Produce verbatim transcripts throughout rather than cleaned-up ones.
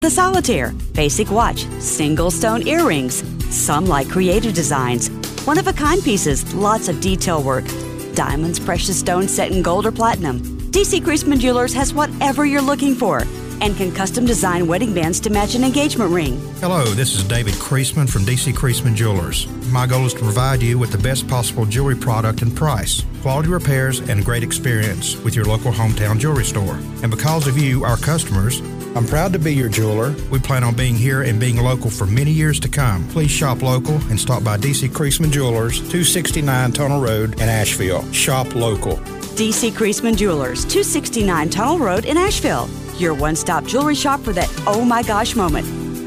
The solitaire, basic watch, single stone earrings. Some like creative designs, one-of-a-kind pieces, lots of detail work. Diamonds, precious stones set in gold or platinum. D C Creasman Jewelers has whatever you're looking for and can custom design wedding bands to match an engagement ring. Hello, this is David Creasman from D C Creasman Jewelers. My goal is to provide you with the best possible jewelry product and price, quality repairs, and great experience with your local hometown jewelry store. And because of you, our customers, I'm proud to be your jeweler. We plan on being here and being local for many years to come. Please shop local and stop by D C Creasman Jewelers, two sixty-nine Tunnel Road in Asheville. Shop local. D C Creasman Jewelers, two sixty-nine Tunnel Road in Asheville. Your one-stop jewelry shop for that oh my gosh moment.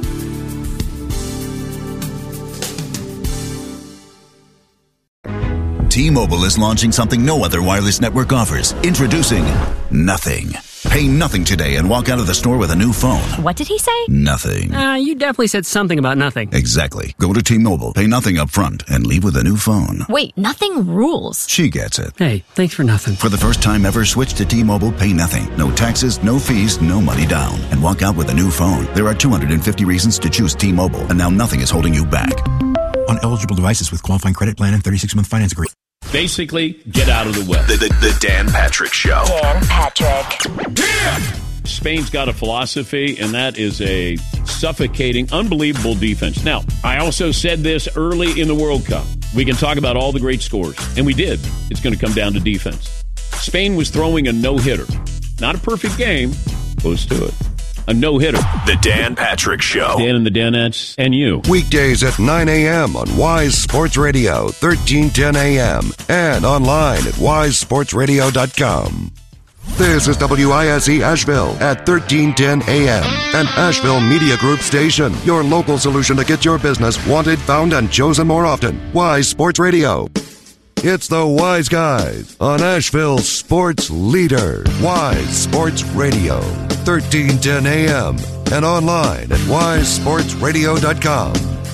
T-Mobile is launching something no other wireless network offers. Introducing Nothing. Pay nothing today and walk out of the store with a new phone. What did he say? Nothing. Uh, you definitely said something about nothing. Exactly. Go to T-Mobile, pay nothing up front, and leave with a new phone. Wait, nothing rules. She gets it. Hey, thanks for nothing. For the first time ever, switch to T-Mobile, pay nothing. No taxes, no fees, no money down. And walk out with a new phone. There are two hundred fifty reasons to choose T-Mobile, and now nothing is holding you back. On eligible devices with qualifying credit plan and thirty-six month finance agreement. Basically, get out of the way. The, the, the Dan Patrick Show. Dan Patrick. Dan! Spain's got a philosophy, and that is a suffocating, unbelievable defense. Now, I also said this early in the World Cup. We can talk about all the great scores, and we did. It's going to come down to defense. Spain was throwing a no-hitter. Not a perfect game, close to it. A no-hitter. The Dan Patrick Show. Dan and the Danettes and you. Weekdays at nine a.m. on Wise Sports Radio, thirteen ten a.m. and online at wise sports radio dot com. This is W I S E Asheville at thirteen ten a.m. an Asheville Media Group station. Your local solution to get your business wanted, found, and chosen more often. Wise Sports Radio. It's the Wise Guys on Asheville's sports leader. Wise Sports Radio, thirteen ten a.m. and online at wise sports radio dot com.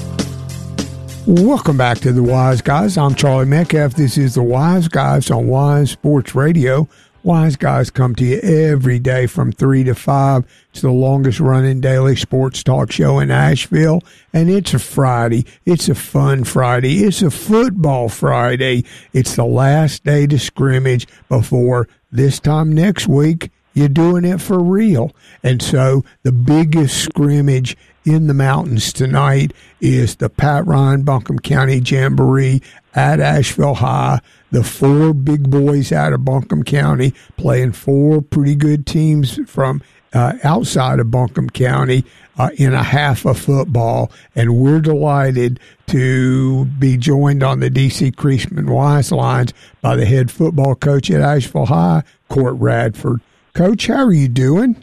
Welcome back to the Wise Guys. I'm Charlie Metcalf. This is the Wise Guys on Wise Sports Radio. Wise Guys come to you every day from three to five. It's the longest-running daily sports talk show in Asheville, and it's a Friday. It's a fun Friday. It's a football Friday. It's the last day to scrimmage before this time next week, you're doing it for real. And so the biggest scrimmage in the mountains tonight is the Pat Ryan Buncombe County Jamboree at Asheville High. The four big boys out of Buncombe County playing four pretty good teams from uh, outside of Buncombe County uh, in a half of football. And we're delighted to be joined on the D C Creasman Wise lines by the head football coach at Asheville High, Court Radford. Coach, how are you doing?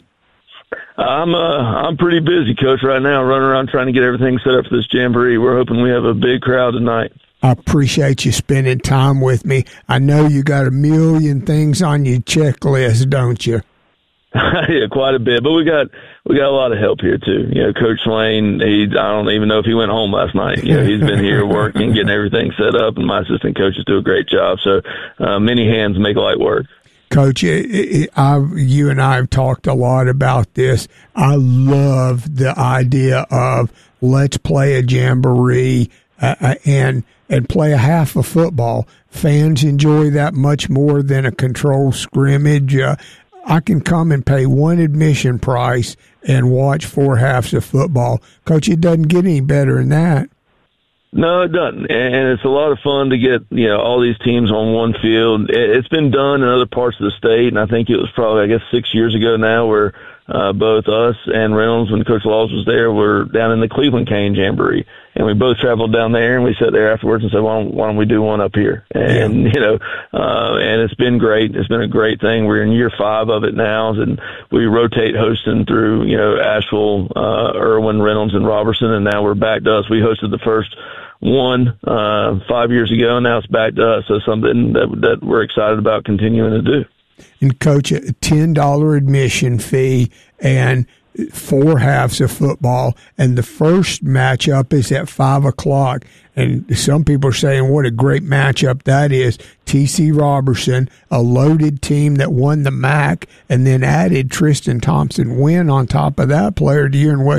I'm uh, I'm pretty busy, Coach, right now, running around trying to get everything set up for this jamboree. We're hoping we have a big crowd tonight. I appreciate you spending time with me. I know you got a million things on your checklist, don't you? Yeah, quite a bit. But we got we got a lot of help here too. You know, Coach Lane, he I don't even know if he went home last night. You know, he's been here working, getting everything set up, and my assistant coaches do a great job. So uh, many hands make light work. Coach, I, you and I have talked a lot about this. I love the idea of let's play a jamboree uh, and and play a half of football. Fans enjoy that much more than a controlled scrimmage. Uh, I can come and pay one admission price and watch four halves of football. Coach, it doesn't get any better than that. No, it doesn't. And it's a lot of fun to get, you know, all these teams on one field. It's been done in other parts of the state, and I think it was probably, I guess, six years ago now where uh, both us and Reynolds, when Coach Laws was there, were down in the Cleveland Cane Jamboree. And we both traveled down there, and we sat there afterwards and said, why don't, why don't we do one up here? And, yeah. you know, uh, and it's been great. It's been a great thing. We're in year five of it now, and we rotate hosting through, you know, Asheville, uh, Irwin, Reynolds, and Robertson, and now we're back to us. We hosted the first one uh, five years ago, and now it's back to us. So something that, that we're excited about continuing to do. And, Coach, a ten dollars admission fee, and four halves of football, and the first matchup is at five o'clock. And some people are saying what a great matchup that is. T C Robertson, a loaded team that won the M A C, and then added Tristan Thompson Wynn on top of that, player of the year in West